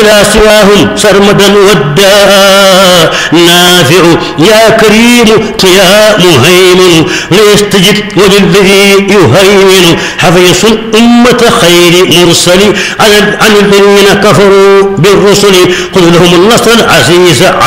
ولا سواهم سرمدا ودا نافع يا كريم يا مهيمن ليستجب وللذي يهيمن حفيص أمة خير مرسل عن الذين كفروا بالرسل خذ لهم النصر العزيز